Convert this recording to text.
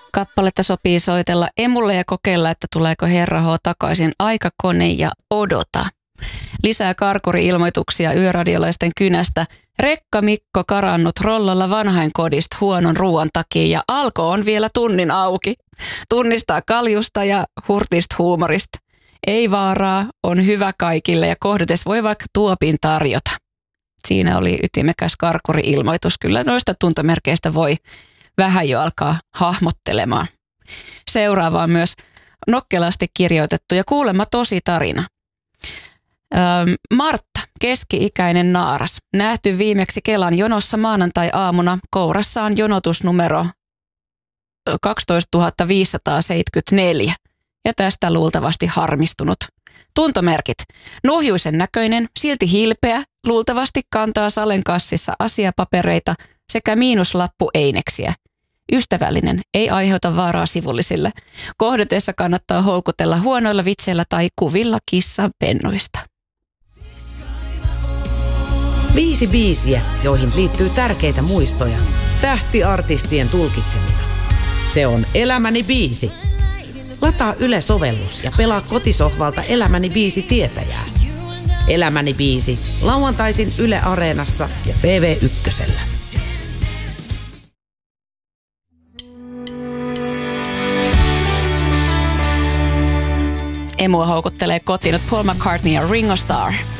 Kappaletta sopii soitella emulle ja kokeilla, että tuleeko Herra H takaisin. Aikakone ja odota. Lisää karkuri-ilmoituksia yöradiolaisten kynästä. Rekka Mikko karannut rollalla vanhainkodista huonon ruoan takia ja Alko on vielä tunnin auki. Tunnistaa kaljusta ja hurtista huumorista. Ei vaaraa, on hyvä kaikille ja kohdates voi vaikka tuopin tarjota. Siinä oli ytimekäs karkuri-ilmoitus. Kyllä noista tuntomerkeistä voi vähän jo alkaa hahmottelemaan. Seuraava on myös nokkelasti kirjoitettu ja kuulemma tosi tarina. Martta, keski-ikäinen naaras, nähty viimeksi Kelan jonossa maanantai-aamuna, kourassaan jonotusnumero 12 574 ja tästä luultavasti harmistunut. Tuntomerkit. Nuhjuisen näköinen, silti hilpeä, luultavasti kantaa salen kassissa asiapapereita sekä miinuslappu eineksiä. Ystävällinen, ei aiheuta vaaraa sivullisille. Kohdatessa kannattaa houkutella huonoilla vitseillä tai kuvilla kissan pennuista. 5 biisiä, joihin liittyy tärkeitä muistoja. Tähtiartistien tulkitsemina. Se on Elämäni biisi. Lataa Yle-sovellus ja pelaa kotisohvalta Elämäni biisi tietäjää. Elämäni biisi, lauantaisin Yle Areenassa ja TV1. Emua houkuttelee kotiin Paul McCartney ja Ringo Starr.